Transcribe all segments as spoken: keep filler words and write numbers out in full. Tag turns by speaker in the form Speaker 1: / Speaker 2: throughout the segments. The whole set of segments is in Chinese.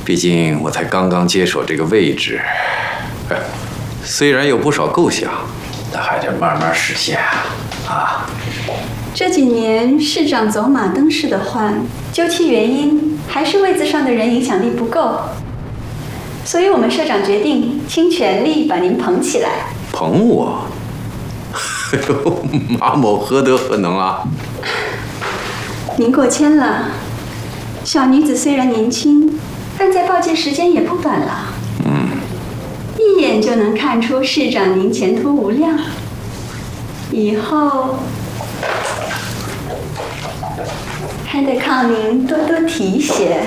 Speaker 1: 毕竟我才刚刚接手这个位置，虽然有不少构想，但还得慢慢实现啊。
Speaker 2: 这几年市长走马灯似的换，究其原因，还是位子上的人影响力不够。所以我们社长决定倾全力把您捧起来。
Speaker 1: 捧我？哎呦，马某何德何能啊？
Speaker 2: 您过谦了。小女子虽然年轻，但在报界时间也不短了。
Speaker 1: 嗯，
Speaker 2: 一眼就能看出市长您前途无量。以后还得靠您多多提携。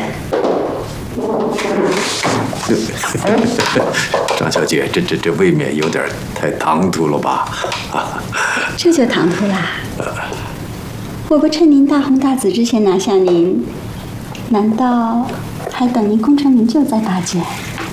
Speaker 1: 张小姐，这这这未免有点太唐突了吧？啊，
Speaker 2: 这就唐突啦！我不趁您大红大紫之前拿下您，难道还等您功成名就再巴结？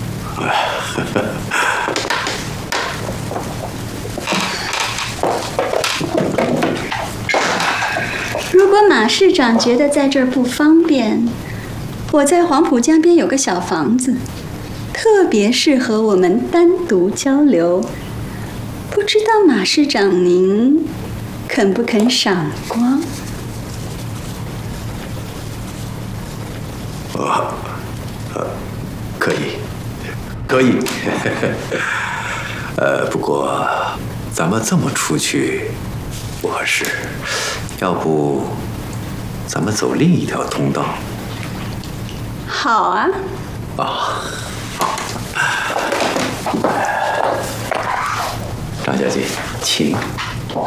Speaker 2: 如果马市长觉得在这儿不方便，我在黄浦江边有个小房子，特别适合我们单独交流。不知道马市长您肯不肯赏光？
Speaker 1: 啊，呃，可以，可以。呃，不过咱们这么出去不合适，要不咱们走另一条通道？
Speaker 2: 好啊。
Speaker 1: 啊，好。张小姐，请。